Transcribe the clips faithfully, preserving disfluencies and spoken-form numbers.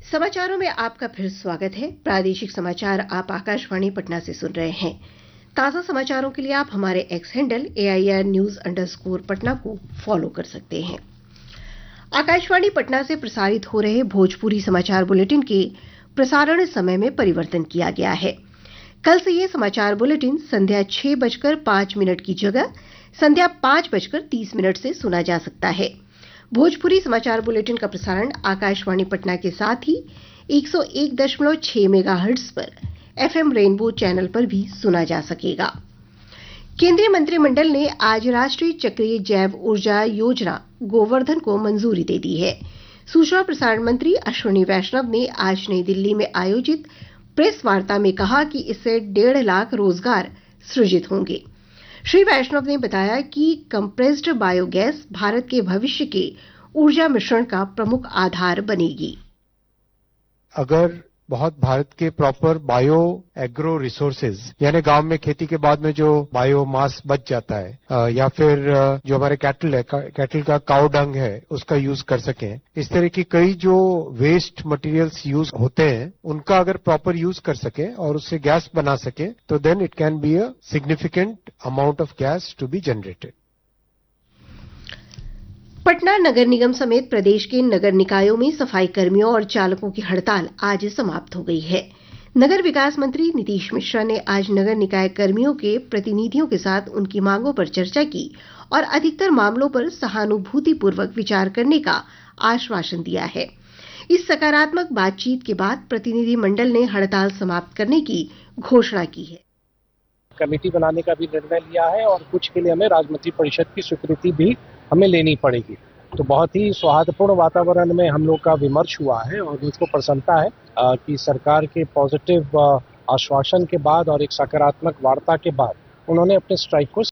समाचारों में आपका फिर स्वागत है। प्रादेशिक समाचार आप आकाशवाणी पटना से सुन रहे हैं। ताज़ा समाचारों के लिए आप हमारे x handle AIR news underscore Patna को फॉलो कर सकते हैं। आकाशवाणी पटना से प्रसारित हो रहे भोजपुरी समाचार बुलेटिन के प्रसारण समय में परिवर्तन किया गया है। कल से ये समाचार बुलेटिन संध्या छह बजकर पांच मिनट की जगह संध्या पांच बजकर तीस मिनट से सुना जा सकता है। भोजपुरी समाचार बुलेटिन का प्रसारण आकाशवाणी पटना के साथ ही एक सौ एक दशमलव छह मेगाहर्ट्ज पर एफएम रेनबो चैनल पर भी सुना जा सकेगा। केंद्रीय मंत्रिमंडल ने आज राष्ट्रीय चक्रीय जैव ऊर्जा योजना गोवर्धन को मंजूरी दे दी है। सूचना प्रसारण मंत्री अश्विनी वैष्णव ने आज नई दिल्ली में आयोजित प्रेस वार्ता में कहा कि इससे डेढ़ लाख रोजगार सृजित होंगे। श्री वैष्णव ने बताया कि कंप्रेस्ड बायोगैस भारत के भविष्य के ऊर्जा मिश्रण का प्रमुख आधार बनेगी। अगर बहुत भारत के प्रॉपर बायो एग्रो रिसोर्सेज यानी गांव में खेती के बाद में जो बायोमास बच जाता है या फिर जो हमारे कैटल है कैटल का काउ डंग है उसका यूज कर सकें, इस तरह की कई जो वेस्ट मटेरियल्स यूज होते हैं उनका अगर प्रॉपर यूज कर सके और उससे गैस बना सके तो then it can be a significant amount of gas to be generated. Patna नगर निगम समेत प्रदेश के नगर निकायों में सफाई कर्मियों और चालकों की हड़ताल आज समाप्त हो गई है। नगर विकास मंत्री नीतीश मिश्रा ने आज नगर निकाय कर्मियों के प्रतिनिधियों के साथ उनकी मांगों पर चर्चा की और अधिकतर मामलों पर सहानुभूतिपूर्वक विचार करने का आश्वासन दिया है। इस सकारात्मक बातचीत के बाद प्रतिनिधि मंडल ने हड़ताल समाप्त करने की घोषणा की है। कमेटी बनाने का भी निर्णय लिया है और कुछ के लिए हमें राज्य परिषद की स्वीकृति भी हमें लेनी पड़ेगी। तो बहुत ही सौहार्दपूर्ण वातावरण में हम लोग का विमर्श हुआ है और मुझको प्रसन्नता है कि सरकार के पॉजिटिव आश्वासन के बाद और एक सकारात्मक वार्ता के बाद उन्होंने अपने स्ट्राइक को।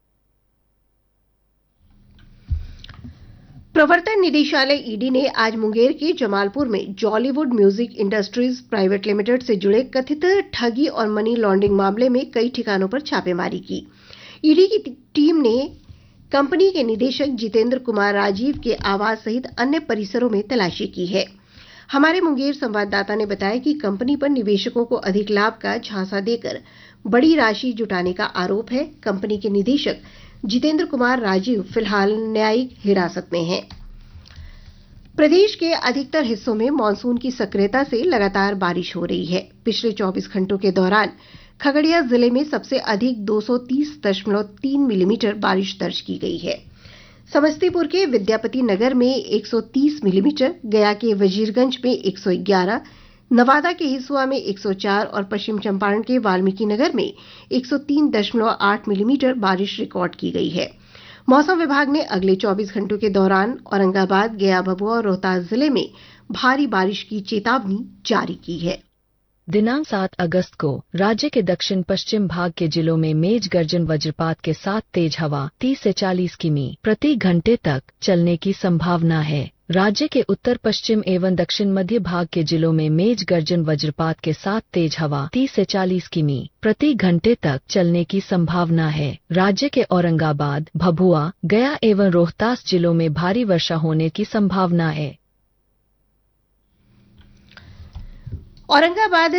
प्रवर्तन निदेशालय ईडी ने आज मुंगेर के जमालपुर में Jollywood music industries private limited से जुड़े कथित ठगी और मनी लॉन्ड्रिंग मामले में कई ठिकानों पर छापेमारी की। ईडी की टीम ने कंपनी के निदेशक जितेंद्र कुमार राजीव के आवास सहित अन्य परिसरों में तलाशी की है। हमारे मुंगेर संवाददाता ने बताया कि कंपनी पर निवेशकों को अधिक लाभ का झांसा देकर बड़ी राशि जुटाने का आरोप है। कंपनी के निदेशक जितेंद्र कुमार राजीव फिलहाल न्यायिक हिरासत में हैं। प्रदेश के अधिकतर हिस्सों में मानसून की सक्रियता से लगातार बारिश हो रही है। पिछले चौबीस घंटों के दौरान खगड़िया जिले में सबसे अधिक दो सौ तीस दशमलव तीन मिलीमीटर बारिश दर्ज की गई है। समस्तीपुर के विद्यापति नगर में एक सौ तीस मिलीमीटर, गया के वजीरगंज में एक सौ ग्यारह, नवादा के हिसुआ में एक सौ चार और पश्चिम चंपारण के वाल्मीकि नगर में एक सौ तीन दशमलव आठ मिलीमीटर बारिश रिकॉर्ड की गई है। मौसम विभाग ने अगले चौबीस घंटों के दौरान औरंगाबाद, गया, भभुआ और रोहतास जिले में भारी बारिश की चेतावनी जारी की है। दिनांक सात अगस्त को राज्य के दक्षिण पश्चिम भाग के जिलों में मेघ गर्जन वज्रपात के साथ तेज हवा तीस से चालीस किमी प्रति घंटे तक चलने की संभावना है। राज्य के उत्तर पश्चिम एवं दक्षिण मध्य भाग के जिलों में मेघ गर्जन वज्रपात के साथ तेज हवा तीस से चालीस किमी प्रति घंटे तक चलने की संभावना है। राज्य के औरंगाबाद, भभुआ, गया एवं रोहतास जिलों में भारी वर्षा होने की संभावना है। औरंगाबाद